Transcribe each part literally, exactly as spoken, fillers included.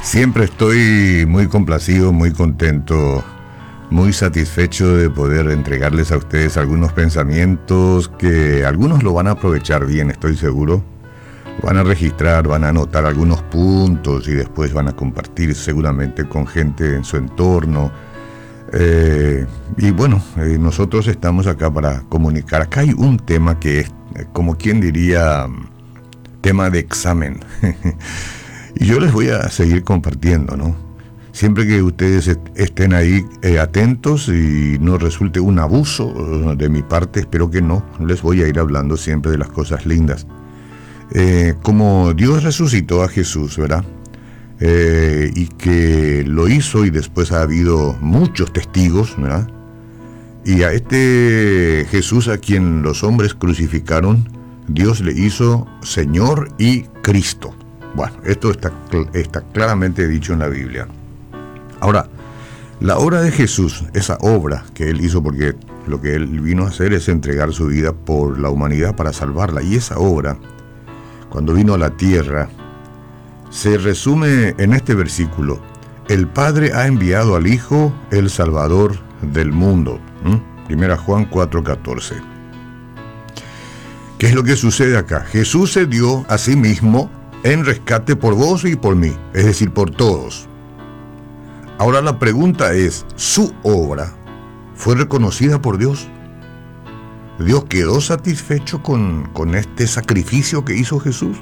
Siempre estoy muy complacido, muy contento, muy satisfecho de poder entregarles a ustedes algunos pensamientos que algunos lo van a aprovechar bien, estoy seguro. Van a registrar, van a anotar algunos puntos y después van a compartir seguramente con gente en su entorno. Eh, y bueno, eh, nosotros estamos acá para comunicar. Acá hay un tema que es, como quien diría, tema de examen. Y yo les voy a seguir compartiendo, ¿no? Siempre que ustedes est- estén ahí eh, atentos y no resulte un abuso uh, de mi parte, espero que no, les voy a ir hablando siempre de las cosas lindas. Eh, como Dios resucitó a Jesús, ¿verdad? Eh, y que lo hizo y después ha habido muchos testigos, ¿verdad? Y a este Jesús a quien los hombres crucificaron, Dios le hizo Señor y Cristo. Bueno, esto está, está claramente dicho en la Biblia. Ahora, la obra de Jesús, esa obra que Él hizo, porque lo que Él vino a hacer es entregar su vida por la humanidad para salvarla, y esa obra, cuando vino a la tierra, se resume en este versículo: el Padre ha enviado al Hijo, el Salvador del mundo. ¿Mm? Primera Juan cuatro catorce. ¿Qué es lo que sucede acá? Jesús se dio a sí mismo en rescate por vos y por mí, es decir, por todos. Ahora la pregunta es, ¿su obra fue reconocida por Dios? ¿Dios quedó satisfecho con, con este sacrificio que hizo Jesús?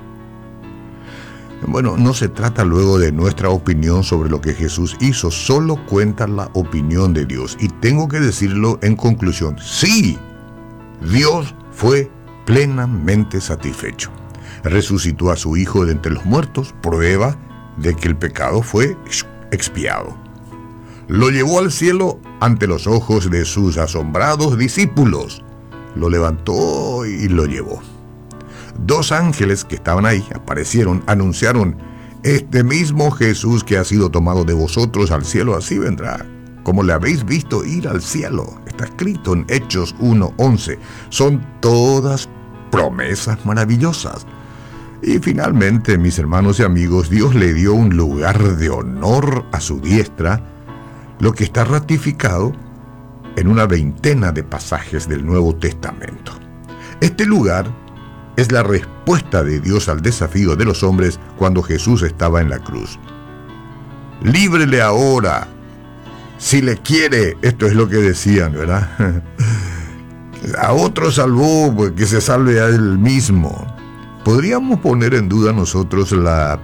Bueno, no se trata luego de nuestra opinión sobre lo que Jesús hizo, solo cuenta la opinión de Dios. Y tengo que decirlo en conclusión, sí, Dios fue plenamente satisfecho. Resucitó a su Hijo de entre los muertos, prueba de que el pecado fue expiado. Lo llevó al cielo ante los ojos de sus asombrados discípulos. Lo levantó y lo llevó. Dos ángeles que estaban ahí aparecieron, anunciaron: este mismo Jesús que ha sido tomado de vosotros al cielo, así vendrá, como le habéis visto ir al cielo. Está escrito en Hechos uno once. Son todas promesas maravillosas. Y finalmente, mis hermanos y amigos, Dios le dio un lugar de honor a su diestra, lo que está ratificado en una veintena de pasajes del Nuevo Testamento. Este lugar es la respuesta de Dios al desafío de los hombres cuando Jesús estaba en la cruz. Líbrele ahora, si le quiere. Esto es lo que decían, ¿verdad? A otro salvó, pues que se salve a él mismo. ¿Podríamos poner en duda nosotros la